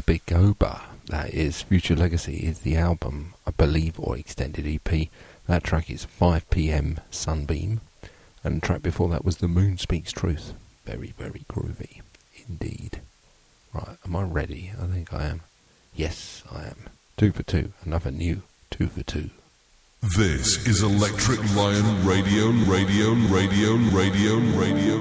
Abigoba. That is Future Legacy is the album, I believe, or extended EP. That track is 5 PM Sunbeam, and the track before that was The Moon Speaks Truth. Very, very groovy indeed. Right, am I ready? I think I am. Yes, I am. 2 for 2, another new 2 for 2. This is Electric Lion Radio.